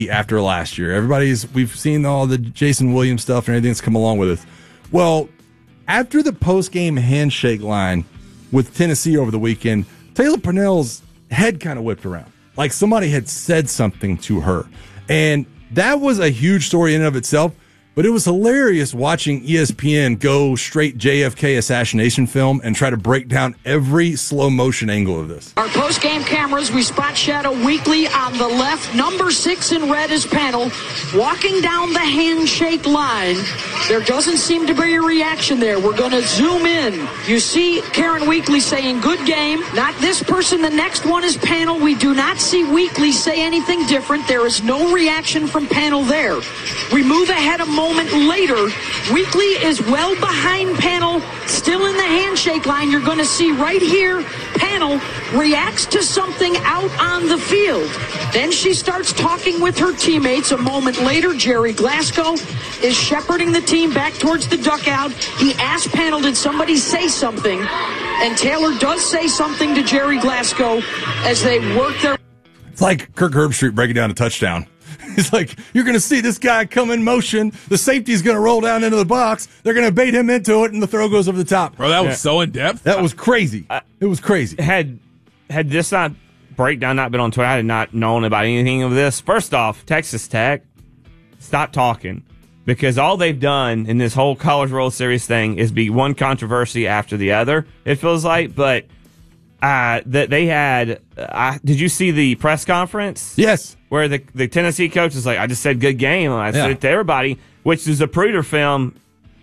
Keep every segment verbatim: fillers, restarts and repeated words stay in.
after last year. Everybody's we've seen all the Jason Williams stuff and everything that's come along with it. Well, after the post-game handshake line with Tennessee over the weekend, Taylor Purnell's head kind of whipped around. Like somebody had said something to her. And that was a huge story in and of itself. But it was hilarious watching E S P N go straight J F K assassination film and try to break down every slow motion angle of this. Our post-game cameras, we spot Shadow Weekly on the left. Number six in red is Panel. Walking down the handshake line. There doesn't seem to be a reaction there. We're going to zoom in. You see Karen Weekly saying, good game. Not this person. The next one is Panel. We do not see Weekly say anything different. There is no reaction from Panel there. We move ahead a moment later. Weekly is well behind Panel, still in the handshake line. You're going to see right here, Panel reacts to something out on the field. Then she starts talking with her teammates. A moment later, Jerry Glasgow is shepherding the team back towards the dugout. He asked Panel, did somebody say something? And Taylor does say something to Jerry Glasgow as they work their... It's like Kirk Herbstreit breaking down a touchdown. It's like, you're going to see this guy come in motion. The safety's going to roll down into the box. They're going to bait him into it, and the throw goes over the top. Bro, that was yeah. so in-depth. That was crazy. Uh, it was crazy. Had had this not breakdown not been on Twitter, I had not known about anything of this. First off, Texas Tech, stop talking. Because all they've done in this whole College World Series thing is be one controversy after the other, it feels like. But uh, that they had, uh, did you see the press conference? Yes. Where the, the Tennessee coach is like, I just said good game. I said yeah. it to everybody, which is a Zapruder film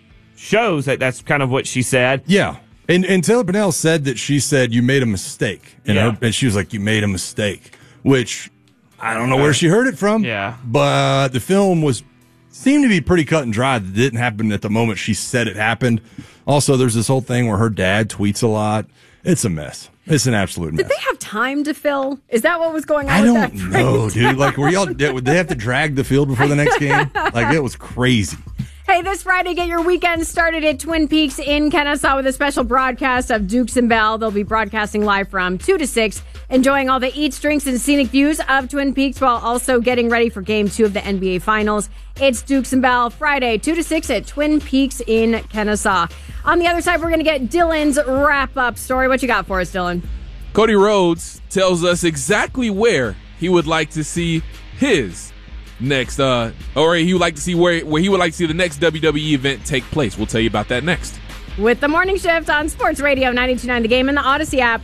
shows that that's kind of what she said. Yeah. And and Taylor Purnell said that she said, you made a mistake. And, yeah. her, and she was like, you made a mistake, which I don't know where she heard it from. Yeah. But the film was seemed to be pretty cut and dry. That didn't happen at the moment she said it happened. Also, there's this whole thing where her dad tweets a lot. It's a mess. It's an absolute mess. Did they have time to fill? Is that what was going on I with don't that know, dude. Like, were y'all, did they have to drag the field before the next game? Like, it was crazy. Hey, this Friday, get your weekend started at Twin Peaks in Kennesaw with a special broadcast of Dukes and Bell. They'll be broadcasting live from two to six, enjoying all the eats, drinks, and scenic views of Twin Peaks while also getting ready for Game two of the N B A Finals. It's Dukes and Bell, Friday, two to six at Twin Peaks in Kennesaw. On the other side, we're going to get Dylan's wrap-up story. What you got for us, Dylan? Cody Rhodes tells us exactly where he would like to see his next, uh, or he would like to see where, where he would like to see the next W W E event take place. We'll tell you about that next. With the Morning Shift on Sports Radio ninety-two point nine The Game and the Odyssey app.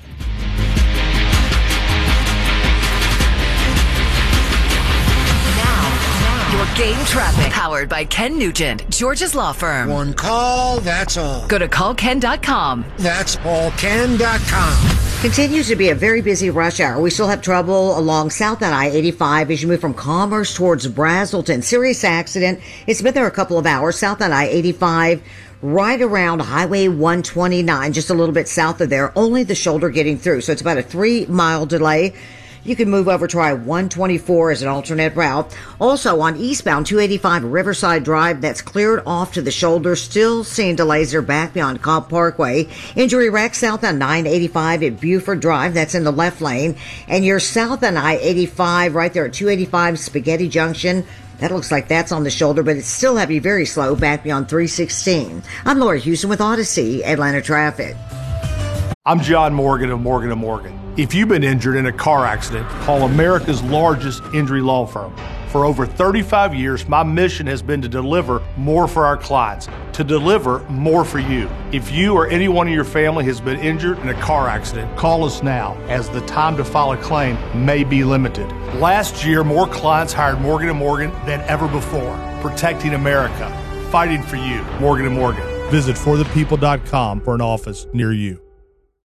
Your game traffic, powered by Ken Nugent, George's Law Firm. One call, that's all. Go to call ken dot com. That's all ken dot com. Continues to be a very busy rush hour. We still have trouble along South on I eighty-five as you move from Commerce towards Brazelton. Serious accident. It's been there a couple of hours. South on I eighty-five, right around Highway one twenty-nine, just a little bit south of there. Only the shoulder getting through. So it's about a three-mile delay. You can move over to I one twenty-four as an alternate route. Also on eastbound two eighty-five Riverside Drive, that's cleared off to the shoulder. Still seeing delays there back beyond Cobb Parkway. Injury wreck south on nine eighty-five at Buford Drive. That's in the left lane. And you're south on I eighty-five right there at two eighty-five Spaghetti Junction. That looks like that's on the shoulder, but it's still heavy, very slow back beyond three sixteen. I'm Laura Houston with Odyssey Atlanta Traffic. I'm John Morgan of Morgan and Morgan. If you've been injured in a car accident, call America's largest injury law firm. For over thirty-five years, my mission has been to deliver more for our clients, to deliver more for you. If you or anyone in your family has been injured in a car accident, call us now, as the time to file a claim may be limited. Last year, more clients hired Morgan and Morgan than ever before, protecting America, fighting for you. Morgan and Morgan. Visit for the people dot com for an office near you.